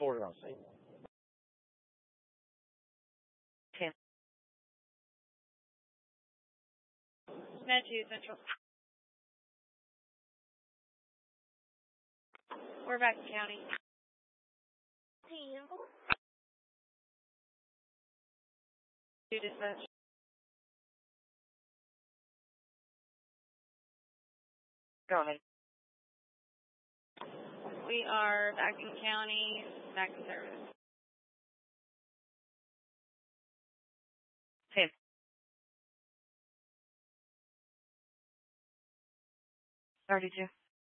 forward on scene. 10. Med 2 Central. We're back in county. 2 dispatch. Go ahead. We are back in county, back in service. 10. 32.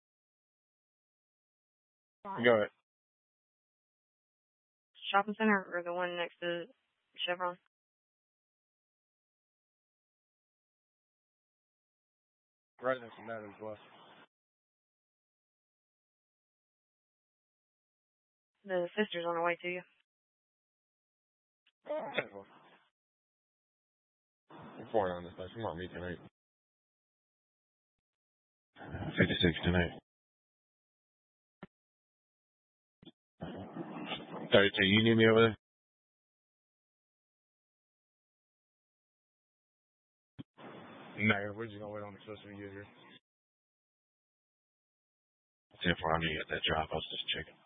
Go ahead. Shopping center or the one next to Chevron? Right next to Madden's Bluff. The sister's on her way to you. 10-4. You're 4 on this place. Come on, meet tonight. 56 tonight. 32. You need me over there? No, we're just gonna wait on the sister to get here. 10-4. I need to get that drop. I was just checking.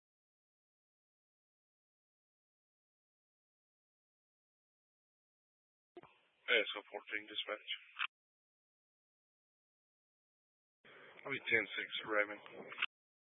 ASO 14 dispatch. I'll be 10-6 at Raven.